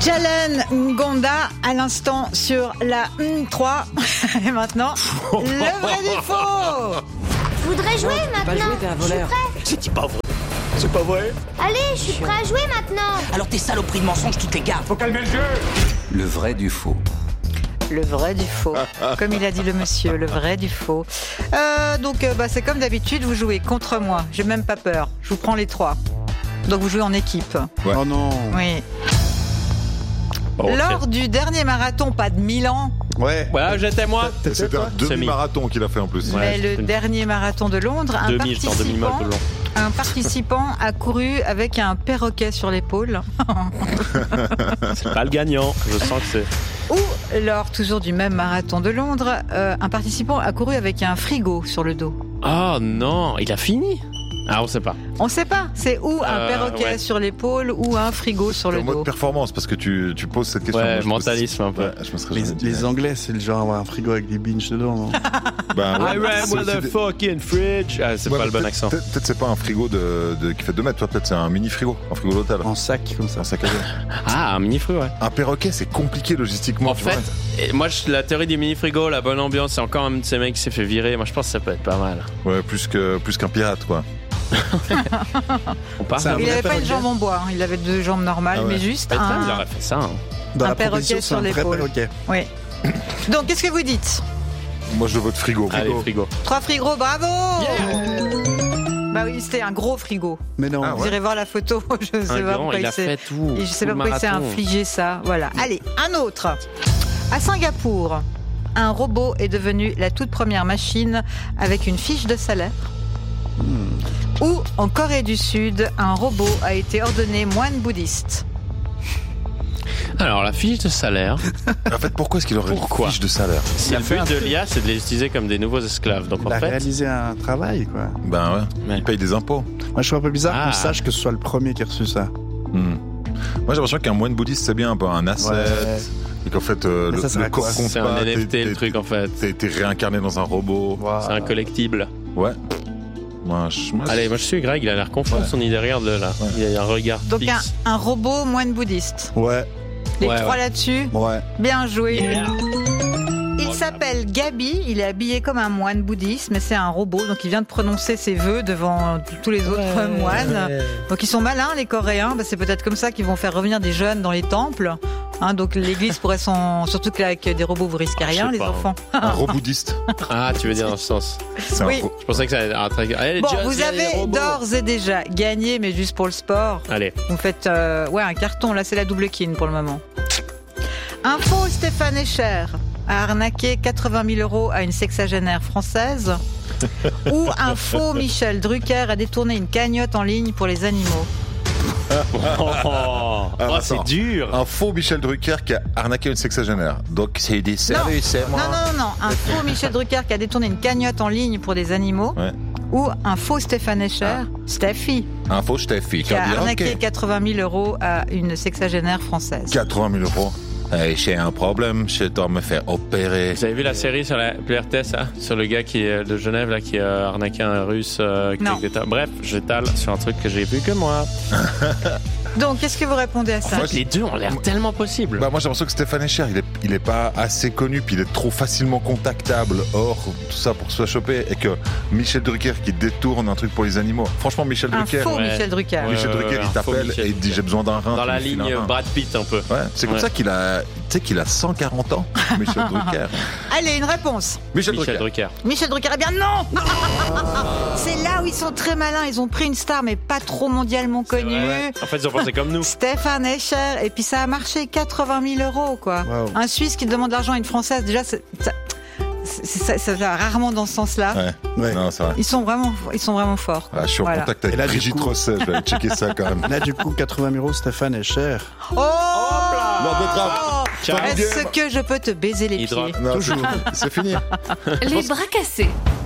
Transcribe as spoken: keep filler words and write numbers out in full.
Jalen Ngonda à l'instant sur la M trois. Et maintenant, le vrai du faux. Je voudrais jouer non, maintenant. Pas jouer, t'es un voleur. C'est pas vrai. C'est pas vrai. Allez, je suis prêt à jouer maintenant. Alors tes saloperies de mensonges, tu te les gardes. Faut calmer le jeu. Le vrai du faux. Le vrai du faux. Comme il a dit le monsieur, le vrai du faux. Euh, donc, euh, bah, c'est comme d'habitude, vous jouez contre moi. J'ai même pas peur. Je vous prends les trois. Donc, vous jouez en équipe. Ouais. Oh non. Oui. Okay. Lors du dernier marathon, pas de Milan. Ouais. Ouais, j'étais moi. C'était un demi-marathon qu'il a fait en plus. Mais Ouais, le une... dernier marathon de Londres, un demi, participant, un participant a couru avec un perroquet sur l'épaule. C'est pas le gagnant, je sens que c'est... Ou, lors toujours du même marathon de Londres, euh, un participant a couru avec un frigo sur le dos. Oh non, il a fini. Ah, on sait pas. On sait pas, c'est ou un Euh, perroquet ouais. sur l'épaule ou un frigo sur C'est le en mode dos. performance parce que tu, tu poses cette question. Ouais, Moi, je mentalisme pose- un peu. Ouais, je me serais Les, jamais dit, les mais- Anglais, c'est le genre avoir un frigo avec des binges dedans, non? Ben, ouais, I ran c'est- with c'est a des- fucking fridge. Ah, c'est Ouais, pas mais le bon peut-être- accent. Peut-être peut-être c'est pas un frigo de, de, qui fait deux mètres, toi, peut-être c'est un mini frigo, un frigo d'hôtel. En sac, comme ça. Un sac à dos. Ah, un mini frigo, ouais. Un perroquet, c'est compliqué logistiquement. En tu fait, vois. et moi, je- la théorie du mini frigo, la bonne ambiance, c'est encore un de ces mecs qui s'est fait virer. Moi, je pense que ça peut être pas mal. Ouais, plus que plus qu'un pirate, quoi. On part. C'est un Il vrai avait pas une perroquet. jambe en bois, hein. Il avait deux jambes normales, Ah ouais. mais juste Peut-être un. il aurait fait ça. Hein. Dans Un la perroquet proposition, c'est sur un vrai l'épaule. perroquet. Oui. Donc, qu'est-ce que vous dites? Moi, je vote frigo. Allez, frigo. Trois frigos, bravo! Bah oui, c'était un gros frigo. Mais non. Ah Vous ouais. irez voir la photo. Je sais Un pas grand, pourquoi il il a s'est. fait tout. Et je sais tout pas le pourquoi il s'est marathon. infligé ça. Voilà. Allez, un autre. À Singapour, un robot est devenu la toute première machine avec une fiche de salaire. Hmm. Ou en Corée du Sud, un robot a été ordonné moine bouddhiste. Alors, la fiche de salaire, En fait, pourquoi est-ce qu'il aurait Pourquoi une fiche de salaire? c'est a le fait but un de truc. l'I A, c'est de les utiliser comme des nouveaux esclaves. Donc, Il en a fait, réalisé un travail, quoi. Ben ouais, Ouais. il paye des impôts. Moi, je trouve un peu bizarre Ah. qu'on sache que ce soit le premier qui a reçu ça. Hmm. Moi, j'ai l'impression qu'un moine bouddhiste, c'est bien un peu un asset. Ouais. Et qu'en fait, euh, Mais le, ça, ça le va corps quoi compte c'est pas. un N F T, t'es- le t'es- truc, en fait. T'as été réincarné dans un robot. Wow. C'est un collectible. Ouais. Moi, je, moi, Allez, moi, je suis Greg, il a l'air confond Ouais. son idée. Regarde-le, là. Ouais. Il y a un regard Donc un, fixe. un robot moine bouddhiste. Ouais, Les Ouais, trois ouais. là-dessus, ouais. bien joué. Il s'appelle Gabi, il est habillé comme un moine bouddhiste, mais c'est un robot, donc il vient de prononcer ses vœux devant tous les autres moines. Donc ils sont malins, les Coréens, bah, c'est peut-être comme ça qu'ils vont faire revenir des jeunes dans les temples. Hein, donc l'église pourrait s'en... Surtout qu'avec des robots, vous risquez Ah, je rien, sais les pas, enfants. un roboudiste. Ah, tu veux dire dans ce sens. C'est Oui. un ro- Je pensais que ça allait être un truc. Allez, Bon, Just, vous il y a des avez robots. d'ores et déjà gagné, mais juste pour le sport. Allez. Vous faites euh, ouais, un carton, là c'est la double kin pour le moment. Un faux Stéphane Escher a arnaqué quatre-vingt mille euros à une sexagénaire française. Ou un faux Michel Drucker a détourné une cagnotte en ligne pour les animaux. Oh, oh, attends. c'est dur. Un faux Michel Drucker qui a arnaqué une sexagénaire. Donc, c'est des sérieux, c'est Non, moi. non, non, non. Un faux Michel Drucker qui a détourné une cagnotte en ligne pour des animaux. Ouais. Ou un faux Stéphane Escher, Steffi, Un faux Steffi qui a dit, arnaqué ok, quatre-vingt mille euros à une sexagénaire française. quatre-vingt mille euros. Hey, j'ai un problème, je dois me faire opérer. Vous avez vu la série sur la P R T S, hein, sur le gars qui est de Genève là, qui a arnaqué un russe euh, qui Non. était- Bref, j'étale sur un truc que j'ai vu que moi. Donc, qu'est-ce que vous répondez à ça? En fait, les deux ont l'air tellement possibles. Bah moi j'ai l'impression que Stéphane Escher il est, il est pas assez connu puis il est trop facilement contactable hors tout ça pour se faire choper et que Michel Drucker qui détourne un truc pour les animaux. Franchement Michel Un Drucker, faux Ouais. Michel Drucker. Ouais. Michel Euh, Drucker un il faux t'appelle Michel et il te dit Drucker. j'ai besoin d'un rein. Dans tu la me files ligne un rein. Brad Pitt un peu. Ouais, c'est comme Ouais. ça qu'il a, tu sais qu'il a cent quarante ans, Michel Drucker. Allez, une réponse. Michel, Michel Drucker. Drucker. Michel Drucker, eh bien non, c'est là où ils sont très malins. Ils ont pris une star, mais pas trop mondialement C'est connue. vrai. En fait, ils ont pensé comme nous. Stéphane Escher. Et puis ça a marché, quatre-vingt mille euros, quoi. Wow. Un Suisse qui demande de l'argent à une Française, déjà, c'est- ça, c'est- ça, ça va rarement dans ce sens-là. Ouais. Ouais. Non, c'est vrai. Ils sont vraiment, ils sont vraiment forts. quoi. Ah, je suis en Voilà. contact avec Et là, du Brigitte coup- Rosset, je vais aller checker ça quand même. Là, du coup, quatre-vingt mille euros, Stéphane est cher. Oh, Lord de Trappe. Ciao. Est-ce que je peux te baiser les Il pieds? drop. Non, c'est- c'est fini. Les bras cassés.